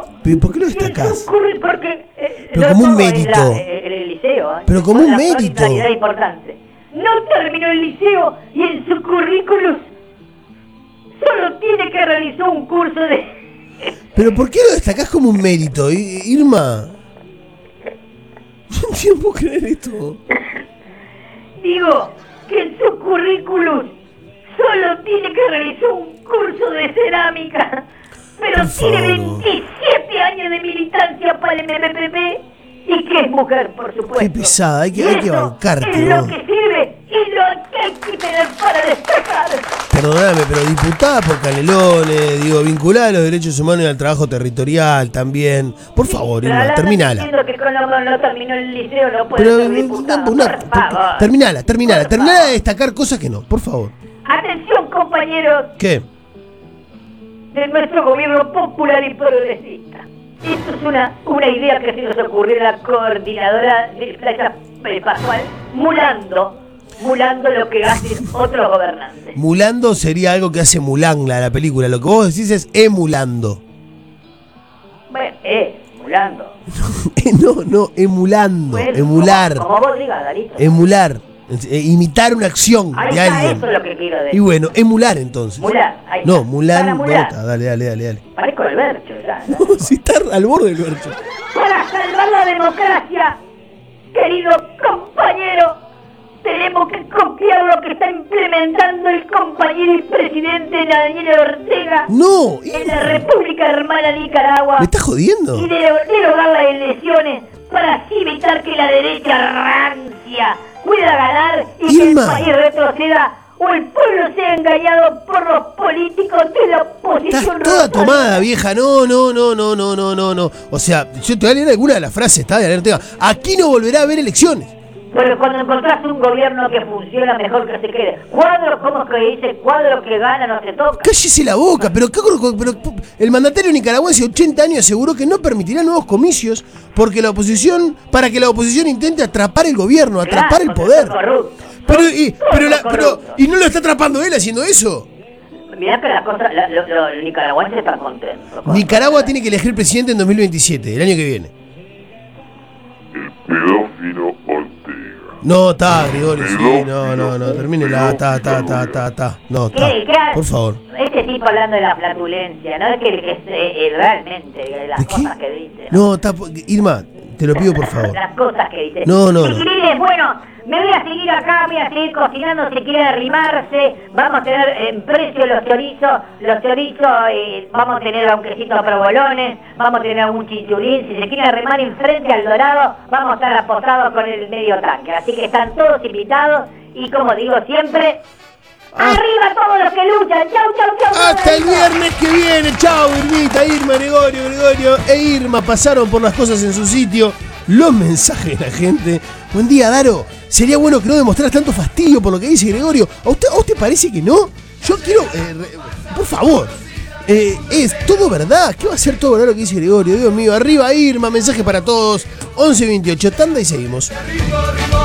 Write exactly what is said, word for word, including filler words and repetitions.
¿Pero por qué lo destacás? Porque, eh, pero como un mérito. En, la, en el liceo. ¿eh? Pero como un mérito. Importante. No terminó el liceo y en su currículum solo tiene que realizar un curso de... ¿Pero por qué lo destacás como un mérito, Irma? No puedo creer esto. Digo que en su currículum solo tiene que realizar un curso de cerámica, pero tiene veintisiete años de militancia para el M P P y que es mujer, por supuesto. Qué pesada, hay que, hay que bancarte, es ¿no? lo que sirve y lo que hay que tener para destacar. Perdóname, pero diputada por Canelones, digo, vinculada a los derechos humanos y al trabajo territorial también. Por sí, favor, Irma, terminala. Entiendo que con no, no terminó el liceo no puede pero, ser diputada, no, no, por favor. Terminala, terminala, terminala de destacar cosas que no, por favor. Atención, compañeros. ¿Qué? De nuestro gobierno popular y progresista. Esto es una, una idea que se nos ocurrió a la coordinadora de Playa Pascual, mulando, mulando lo que hacen otros gobernantes. Mulando sería algo que hace Mulan, la, la película. Lo que vos decís es emulando. Bueno, eh, mulando. no, no, emulando, bueno, emular. Como, como vos digas, Darito. Emular. Eh, imitar una acción ahí de está, alguien. Eso es lo que quiero decir. Y bueno, emular entonces. Mular, ahí no, Mulan, Para mular. Bota, dale, dale, dale, dale. Parezco el Bercho, ya. ¿no? No, si está al borde del Bercho. Para salvar la democracia, querido compañero, tenemos que copiar lo que está implementando el compañero y presidente Daniel Ortega. No, en la República Hermana Nicaragua. ¿Me estás jodiendo? Y derogar las elecciones para así evitar que la derecha rancia pueda ganar y Irma. que el país retroceda o el pueblo sea engañado por los políticos de la oposición. Estás toda tomada, vieja. No, no, no, no, no, no, no, no. O sea, yo te voy a leer alguna de las frases, está de Ortega. Aquí no volverá a haber elecciones. Pero cuando encontrás un gobierno que funciona mejor que se quede. Cuadro, ¿cómo que dice? Cuadro que gana no se toca. Cállese la boca, pero, pero el mandatario nicaragüense ochenta años aseguró que no permitirá nuevos comicios porque la oposición, para que la oposición intente atrapar el gobierno, atrapar claro, el poder. Pero y, pero, la, pero y no lo está atrapando él haciendo eso. Mirá que las cosas, la, lo, lo, los nicaragüenses están contentos. Nicaragua tiene que elegir presidente en dos mil veintisiete, el año que viene. El pedófilo Ortega. No, está, Gregorio, sí, no, no, no, termínela, está, está, está, está, está, no, está, por favor. Este tipo hablando de la flatulencia, ¿no? Es que, que es eh, realmente las cosas que dice. No, no está, Irma, te lo pido por favor. Las cosas que dice. No, no, no. Bueno, me voy a seguir acá, voy a seguir cocinando, si quiere arrimarse, vamos a tener en precio los chorizos, los chorizos, eh, vamos a tener a un quesito a provolones, vamos a tener a un chichulín, si se quiere arrimar enfrente al Dorado, vamos a estar apostados con el medio tanque, así que están todos invitados y como digo siempre, ah. ¡arriba todos los que luchan! ¡Chau, chau, chau! Hasta el viernes que viene, chau, Irmita, Irma, Gregorio, Gregorio e Irma pasaron por las cosas en su sitio. Los mensajes de la gente. Buen día, Daro. Sería bueno que no demostraras tanto fastidio por lo que dice Gregorio. ¿A usted, a usted parece que no? Yo quiero... Eh, re, por favor. Eh, es todo verdad. ¿Qué va a ser todo verdad lo que dice Gregorio? Dios mío. Arriba, Irma. Mensaje para todos. once veintiocho. Tanda y seguimos. Arriba, arriba.